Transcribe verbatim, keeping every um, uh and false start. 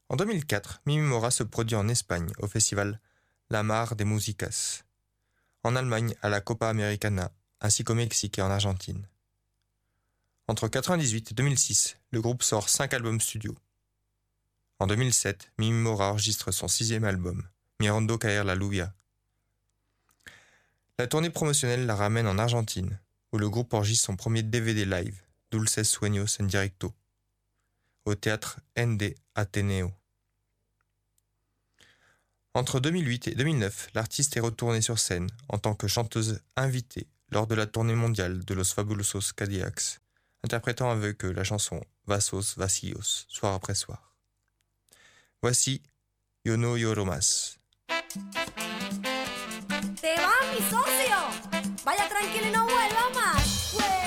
En deux mille quatre, Mimi Mora se produit en Espagne au festival La Mar de Musicas, en Allemagne à la Copa Americana, ainsi qu'au Mexique et en Argentine. Entre mille neuf cent quatre-vingt-dix-huit et deux mille six, le groupe sort cinq albums studio. En deux mille sept, Mimi Mora enregistre son sixième album, Mirando Caer la Lluvia. La tournée promotionnelle la ramène en Argentine, où le groupe enregistre son premier D V D live, Dulces Sueños en Directo, au théâtre Ende Ateneo. Entre deux mille huit et deux mille neuf, l'artiste est retournée sur scène en tant que chanteuse invitée lors de la tournée mondiale de Los Fabulosos Cadillacs, interprétant avec eux la chanson Vasos Vacíos, soir après soir. Voici Yo no lloro más. ¡Te vas, mi socio! Vaya tranquilo y no vuelva.